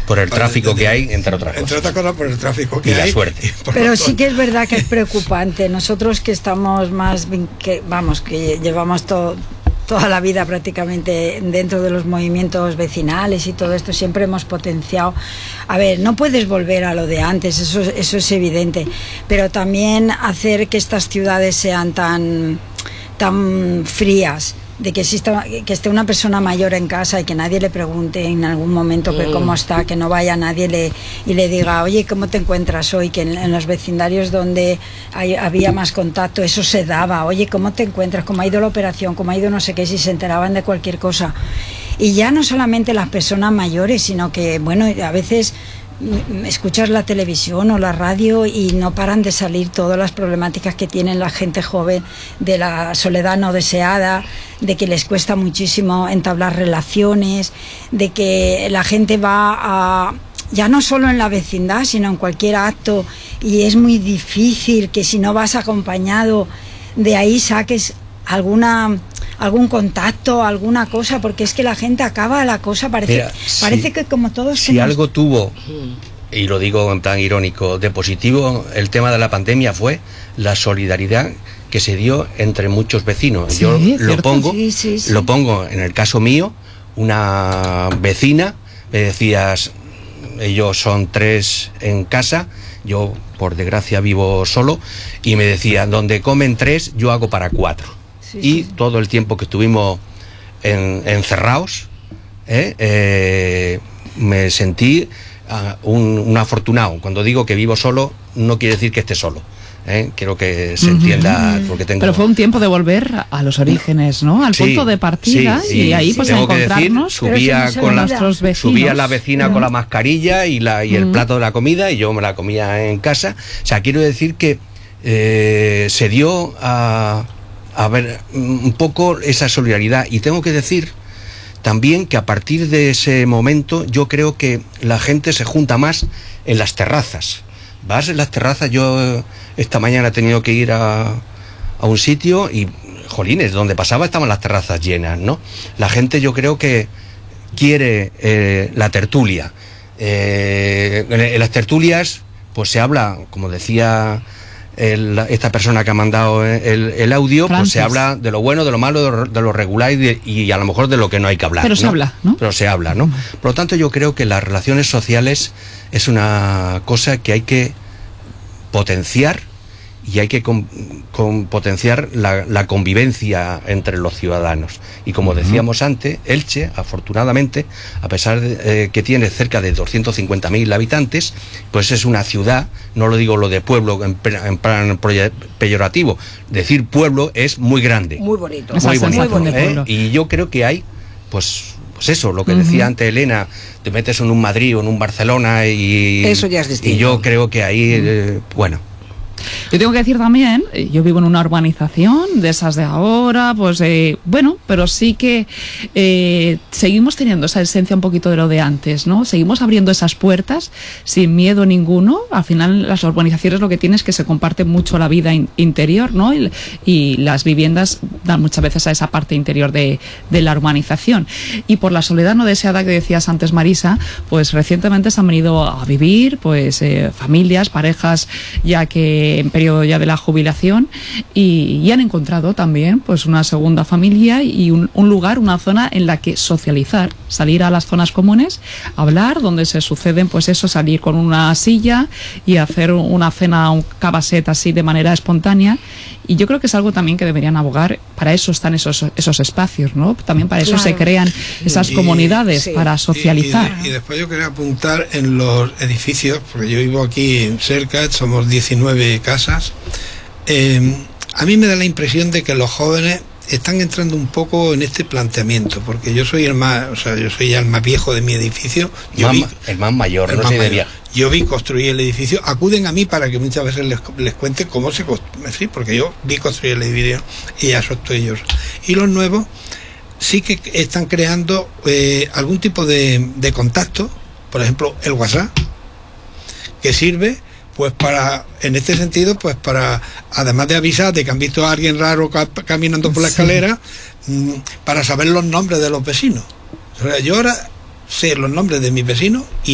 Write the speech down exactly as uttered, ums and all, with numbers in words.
Por el tráfico de, de, que hay, entre otras cosas. Entre otras cosas, por el tráfico que y hay. La suerte. Pero sí que es verdad que es preocupante. Nosotros que estamos más, que vamos, que llevamos todo, toda la vida prácticamente dentro de los movimientos vecinales y todo esto, siempre hemos potenciado. A ver, no puedes volver a lo de antes, eso, eso es evidente, pero también hacer que estas ciudades sean tan, tan frías, de que exista, que esté una persona mayor en casa y que nadie le pregunte en algún momento que cómo está, que no vaya nadie le, y le diga, oye, ¿cómo te encuentras hoy? Que en, en los vecindarios donde hay, había más contacto, eso se daba, oye, ¿cómo te encuentras? ¿Cómo ha ido la operación? ¿Cómo ha ido no sé qué? Si se enteraban de cualquier cosa. Y ya no solamente las personas mayores, sino que, bueno, a veces escuchas la televisión o la radio y no paran de salir todas las problemáticas que tienen la gente joven, de la soledad no deseada, de que les cuesta muchísimo entablar relaciones, de que la gente va a, ya no solo en la vecindad, sino en cualquier acto, y es muy difícil que si no vas acompañado de ahí saques alguna algún contacto, alguna cosa, porque es que la gente acaba la cosa, parece, Mira, parece si, que como todos... Si nos... algo tuvo, y lo digo en plan irónico, de positivo, el tema de la pandemia fue la solidaridad que se dio entre muchos vecinos. Sí, Yo ¿cierto? lo pongo, sí, sí, sí. lo pongo en el caso mío, una vecina, me decías, ellos son tres en casa, yo por desgracia vivo solo, y me decía, donde comen tres, yo hago para cuatro. Sí, y sí. todo el tiempo que estuvimos en, encerrados, ¿eh? Eh, me sentí uh, un, un afortunado. Cuando digo que vivo solo, no quiere decir que esté solo. ¿eh? Quiero que se entienda, porque tengo... Pero fue un tiempo de volver a los orígenes, ¿no? Al sí, punto de partida, sí, sí, y ahí pues tengo encontrarnos. Que decir, subía, si no con la, subía la vecina pero... con la mascarilla y, la, y el uh-huh. plato de la comida, y yo me la comía en casa. O sea, quiero decir que eh, se dio a... a ver un poco esa solidaridad, y tengo que decir también que a partir de ese momento yo creo que la gente se junta más en las terrazas. Vas en las terrazas, yo esta mañana he tenido que ir a, a un sitio y, jolines, donde pasaba estaban las terrazas llenas, ¿no? La gente yo creo que quiere eh, la tertulia. Eh, en, en las tertulias pues se habla, como decía El, esta persona que ha mandado el, el audio, Francis. Pues se habla de lo bueno, de lo malo, de lo, de lo regular y, de, y a lo mejor de lo que no hay que hablar. Pero ¿no? se habla, ¿no? Pero se habla, ¿no? Por lo tanto, yo creo que las relaciones sociales es una cosa que hay que potenciar, y hay que con, con potenciar la, la convivencia entre los ciudadanos. Y como decíamos uh-huh. antes, Elche, afortunadamente, a pesar de eh, que tiene cerca de doscientos cincuenta mil habitantes, pues es una ciudad, no lo digo lo de pueblo en, en plan peyorativo, decir pueblo es muy grande. Muy bonito. Muy bonito, muy bonito. ¿eh? Y yo creo que hay, pues... Pues eso, lo que decía uh-huh. antes Elena, te metes en un Madrid o en un Barcelona y... Eso ya es distinto. Y yo creo que ahí, eh, bueno... Yo tengo que decir también, yo vivo en una urbanización de esas de ahora, pues eh, bueno, pero sí que eh, seguimos teniendo esa esencia un poquito de lo de antes, ¿no? Seguimos abriendo esas puertas sin miedo ninguno. Al final las urbanizaciones lo que tienen es que se comparte mucho la vida in- interior, ¿no? Y, y las viviendas dan muchas veces a esa parte interior de, de la urbanización. Y por la soledad no deseada que decías antes, Marisa, pues recientemente se han venido a vivir pues eh, familias, parejas, ya que en periodo ya de la jubilación, y, y han encontrado también pues una segunda familia y un, un lugar, una zona en la que socializar, salir a las zonas comunes, hablar, donde se suceden pues eso, salir con una silla y hacer una cena, un cabaset así de manera espontánea. Y yo creo que es algo también que deberían abogar, para eso están esos esos espacios, ¿no? También para eso claro. se crean esas y, comunidades, sí. para socializar. Y, y, y después yo quería apuntar en los edificios, porque yo vivo aquí cerca, somos diecinueve casas. Eh, a mí me da la impresión de que los jóvenes están entrando un poco en este planteamiento, porque yo soy el más, o sea, yo soy ya el más viejo de mi edificio. Yo más, vi, el más mayor, el no sé de viejo. Yo vi construir el edificio, acuden a mí para que muchas veces les, les cuente cómo se construye, sí, porque yo vi construir el edificio y ya son ellos. Y los nuevos sí que están creando eh, algún tipo de, de contacto, por ejemplo, el WhatsApp, que sirve pues para, en este sentido, pues para, además de avisar de que han visto a alguien raro ca- caminando por la escalera, sí. mmm, para saber los nombres de los vecinos. O sea, yo ahora sé los nombres de mis vecinos y